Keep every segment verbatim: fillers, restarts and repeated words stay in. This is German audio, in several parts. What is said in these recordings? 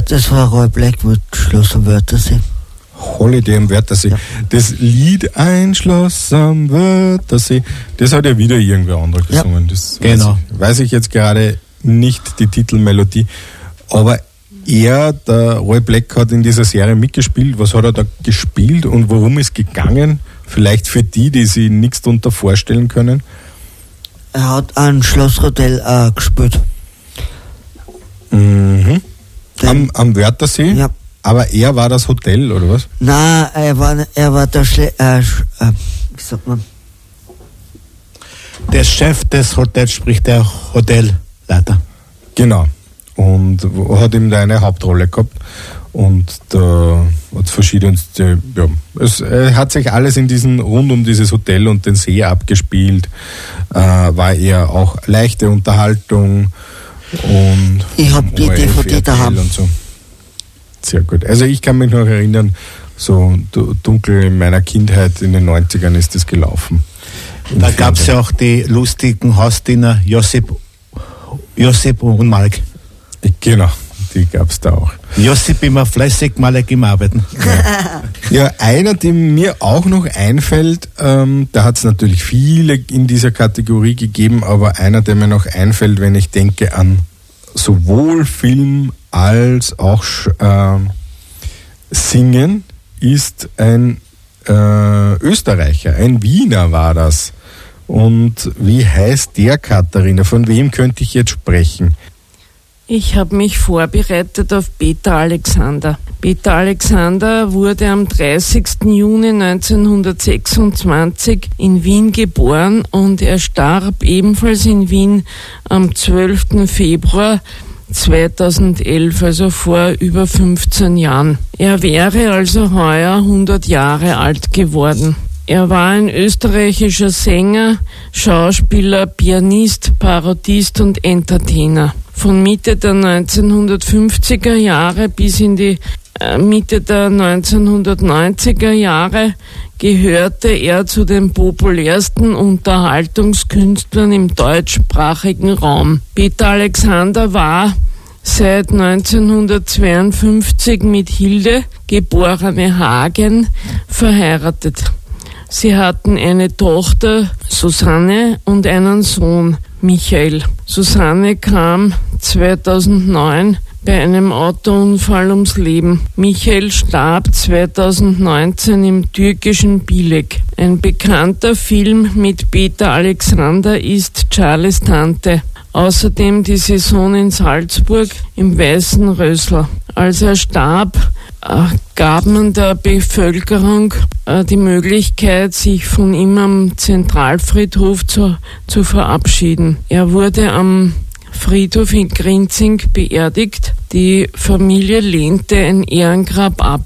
das war Roy Black mit Schloss am Wörthersee. Holiday am Wörthersee. Ja. Das Lied Ein Schloss am Wörthersee, das hat ja wieder irgendwer anderer gesungen. Ja. Das genau. weiß, ich, weiß ich jetzt gerade nicht, die Titelmelodie. Aber er, der Roy Black, hat in dieser Serie mitgespielt. Was hat er da gespielt und worum ist gegangen? Vielleicht für die, die sich nichts darunter vorstellen können. Er hat ein Schlosshotel äh, gespielt. Mhm. Am, am Wörthersee? Ja. Aber er war das Hotel, oder was? Nein, er war, er war der Schle äh, äh, wie sagt man? Der Chef des Hotels, sprich der Hotelleiter. Genau. Und hat ihm da eine Hauptrolle gehabt. Und da hat es verschiedenste, ja, es äh, hat sich alles in diesen, rund um dieses Hotel und den See abgespielt. Äh, war eher auch leichte Unterhaltung und ich habe die D V D daheim. Und so. Sehr gut. Also ich kann mich noch erinnern, so dunkel in meiner Kindheit in den neunzigern ist das gelaufen. Da gab es ja auch die lustigen Hausdiener Josip, Josip und Malek. Genau, die gab es da auch. Josip immer fleißig, Malek im Arbeiten. Ja, ja, einer, der mir auch noch einfällt, ähm, da hat es natürlich viele in dieser Kategorie gegeben, aber einer, der mir noch einfällt, wenn ich denke an sowohl Film als auch äh, Singen, ist ein äh, Österreicher, ein Wiener war das. Und wie heißt der, Katharina? Von wem könnte ich jetzt sprechen? Ich habe mich vorbereitet auf Peter Alexander. Peter Alexander wurde am dreißigsten Juni neunzehnhundertsechsundzwanzig in Wien geboren und er starb ebenfalls in Wien am zwölften Februar zweitausendelf, also vor über fünfzehn Jahren. Er wäre also heuer hundert Jahre alt geworden. Er war ein österreichischer Sänger, Schauspieler, Pianist, Parodist und Entertainer. Von Mitte der neunzehnhundertfünfziger Jahre bis in die äh, Mitte der neunzehnhundertneunziger Jahre gehörte er zu den populärsten Unterhaltungskünstlern im deutschsprachigen Raum. Peter Alexander war seit neunzehnhundertzweiundfünfzig mit Hilde, geborene Hagen, verheiratet. Sie hatten eine Tochter, Susanne, und einen Sohn, Michael. Susanne kam zweitausendneun bei einem Autounfall ums Leben. Michael starb zweitausendneunzehn im türkischen Bilek. Ein bekannter Film mit Peter Alexander ist Charles Tante. Außerdem die Saison in Salzburg im Weißen Rössl. Als er starb, äh, gab man der Bevölkerung äh, die Möglichkeit, sich von ihm am Zentralfriedhof zu, zu verabschieden. Er wurde am Friedhof in Grinzing beerdigt. Die Familie lehnte ein Ehrengrab ab.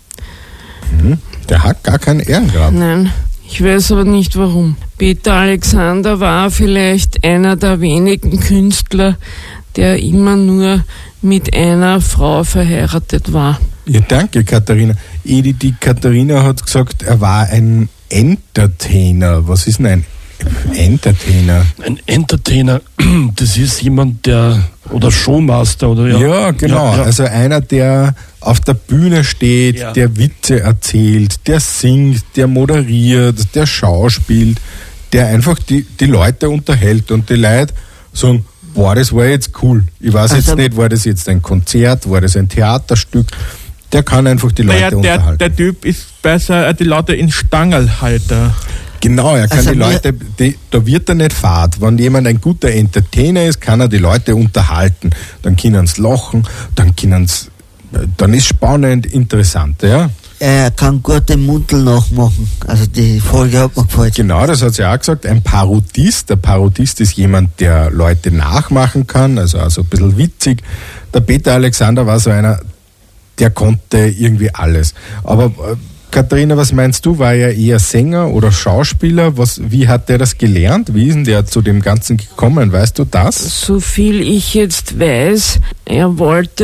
Hm, der hat gar kein Ehrengrab. Nein. Ich weiß aber nicht warum. Peter Alexander war vielleicht einer der wenigen Künstler, der immer nur mit einer Frau verheiratet war. Ja, danke, Katharina. Edi, die Katharina hat gesagt, er war ein Entertainer. Was ist denn ein Entertainer? Ein Entertainer, das ist jemand, der, oder Showmaster, oder ja. Ja, genau. Ja, ja. Also einer, der auf der Bühne steht, ja. der Witze erzählt, der singt, der moderiert, der schauspielt, der einfach die, die Leute unterhält und die Leute sagen, boah, das war jetzt cool. Ich weiß also, jetzt nicht, war das jetzt ein Konzert, war das ein Theaterstück? Der kann einfach die Leute naja, der, unterhalten. Der Typ ist besser, die Leute in Stangerl halter. Genau, er kann also die Leute, die, da wird er nicht fad. Wenn jemand ein guter Entertainer ist, kann er die Leute unterhalten. Dann können sie lachen, dann können sie, dann ist spannend, interessant, ja. Er kann gut den Mundl nachmachen. Also die Folge hat mir gefallen. Genau, das hat sie auch gesagt. Ein Parodist. Der Parodist ist jemand, der Leute nachmachen kann, also, also ein bisschen witzig. Der Peter Alexander war so einer, der konnte irgendwie alles. Aber äh, Katharina, was meinst du? War er eher Sänger oder Schauspieler? Was, wie hat der das gelernt? Wie ist denn der zu dem Ganzen gekommen? Weißt du das? So viel ich jetzt weiß, er wollte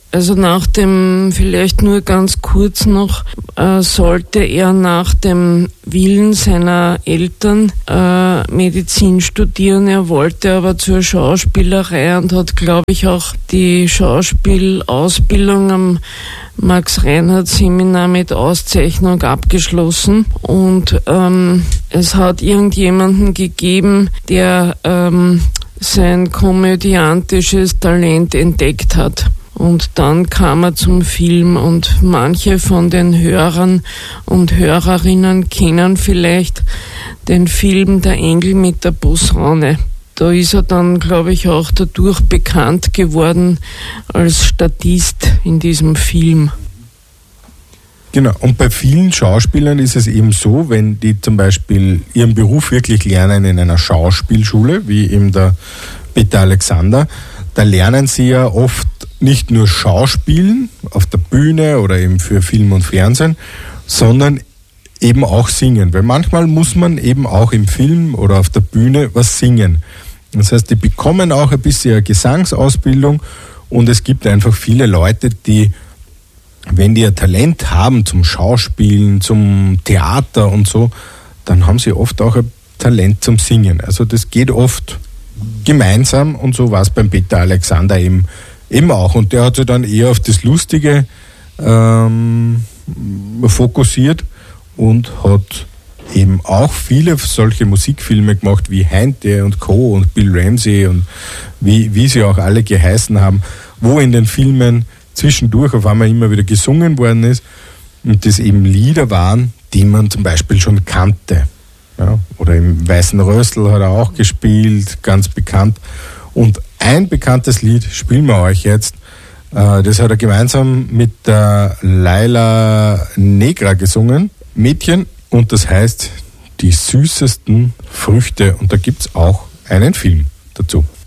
Also nach dem, vielleicht nur ganz kurz noch, äh, sollte er nach dem Willen seiner Eltern äh, Medizin studieren. Er wollte aber zur Schauspielerei und hat, glaube ich, auch die Schauspielausbildung am Max-Reinhardt-Seminar mit Auszeichnung abgeschlossen. Und ähm, es hat irgendjemanden gegeben, der ähm, sein komödiantisches Talent entdeckt hat. Und dann kam er zum Film und manche von den Hörern und Hörerinnen kennen vielleicht den Film Der Engel mit der Posaune. Da ist er dann, glaube ich, auch dadurch bekannt geworden als Statist in diesem Film. Genau, und bei vielen Schauspielern ist es eben so, wenn die zum Beispiel ihren Beruf wirklich lernen in einer Schauspielschule, wie eben der Peter Alexander, da lernen sie ja oft nicht nur Schauspielen auf der Bühne oder eben für Film und Fernsehen, sondern eben auch singen. Weil manchmal muss man eben auch im Film oder auf der Bühne was singen. Das heißt, die bekommen auch ein bisschen eine Gesangsausbildung und es gibt einfach viele Leute, die, wenn die ein Talent haben zum Schauspielen, zum Theater und so, dann haben sie oft auch ein Talent zum Singen. Also das geht oft gemeinsam und so war es beim Peter Alexander eben Eben auch. Und der hat sich dann eher auf das Lustige ähm, fokussiert und hat eben auch viele solche Musikfilme gemacht wie Heinte und Co. und Bill Ramsey und wie, wie sie auch alle geheißen haben, wo in den Filmen zwischendurch auf einmal immer wieder gesungen worden ist und das eben Lieder waren, die man zum Beispiel schon kannte. Ja, oder im Weißen Rössl hat er auch gespielt, ganz bekannt. Und ein bekanntes Lied spielen wir euch jetzt. Das hat er gemeinsam mit der Laila Negra gesungen, Mädchen, und das heißt Die süßesten Früchte. Und da gibt es auch einen Film dazu.